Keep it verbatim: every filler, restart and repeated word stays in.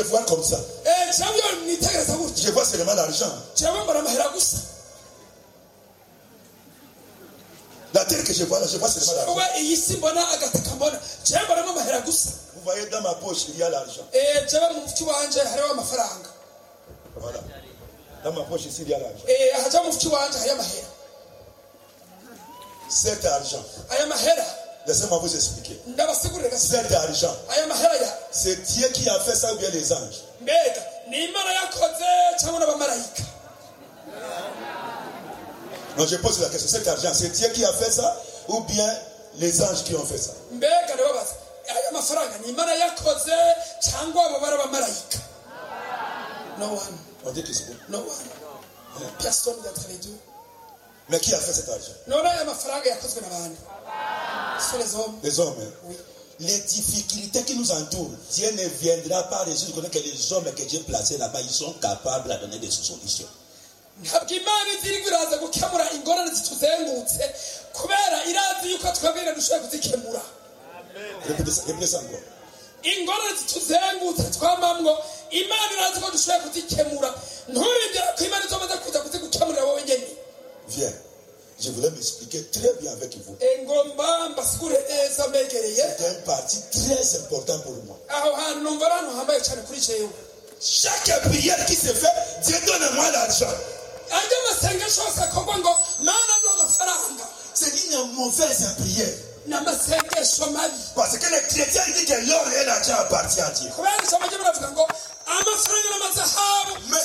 vois comme ça. Je vois seulement l'argent. La terre que je vois là, je vois seulement l'argent. Vous voyez dans ma poche, il y a l'argent. Voilà. Dans ma poche ici, il y a l'argent. Cet argent. Laissez-moi vous expliquer. Cet argent. C'est Dieu qui a fait ça ou bien les anges? Non, je pose la question. Cet argent, c'est Dieu qui a fait ça ou bien les anges qui ont fait ça? No one. On dit que c'est bon. No one. Personne d'entre les deux. Mais qui a fait cet argent? Ce sont les hommes. Les hommes. Hein? Oui. Les difficultés qui nous entourent, Dieu ne viendra pas résoudre que les hommes que Dieu a placés là-bas, ils sont capables de donner des solutions. Répétez, répétez ça encore. ingorane zituzengutse twamamwo Imana irazi ko dushobora kuzikemura nturindira ko Imana izomaze kuza kuzigukemurira wowe nyene. Viens, je voulais m'expliquer très bien avec vous. Engomba mbasigure neza mbegereye. C'est un parti très important pour moi. Aho hantu numva abantu hambaye cyane kuri jewe. Chaque prière qui se fait, Dieu donne-moi l'argent. Anje masengesho asakorwa ngo Mana ndo amafaranga. C'est une mauvaise prière. Parce que les chrétiens disent que l'or et l'argent appartiennent à Dieu. Mais